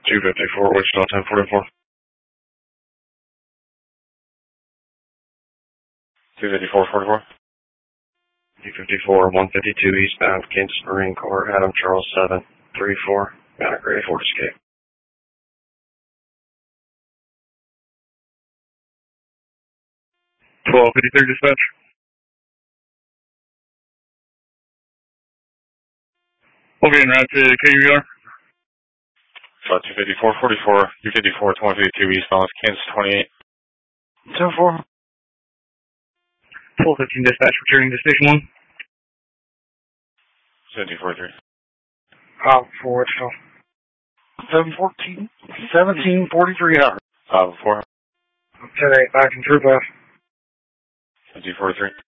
254, Wichita 1044. 254-44. 254, 152 eastbound, Kansas Marine Corps, Adam Charles 734, Manic ready for escape. 1253 dispatch. We'll be en route to KUR. 254-44, 254, 152 eastbound, Kansas 28. 74. 1215 dispatch returning to station 1. 1743. For Wichita. 1743 hours. 4. 10-8, back in True Path. 1743.